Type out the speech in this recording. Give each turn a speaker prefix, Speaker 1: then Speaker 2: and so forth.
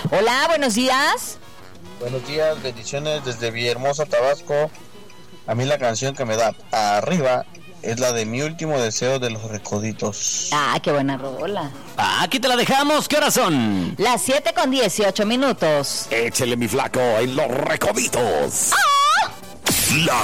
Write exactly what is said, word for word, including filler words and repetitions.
Speaker 1: Hola, buenos días.
Speaker 2: Buenos días, bendiciones desde Villahermosa, Tabasco. A mí la canción que me da arriba es la de Mi Último Deseo de Los Recoditos.
Speaker 1: Ah, qué buena rola.
Speaker 3: Ah, aquí te la dejamos. ¿Qué horas son?
Speaker 1: Las siete con dieciocho minutos.
Speaker 3: Échele, mi flaco, en Los Recoditos.
Speaker 1: ¡Ah!
Speaker 4: La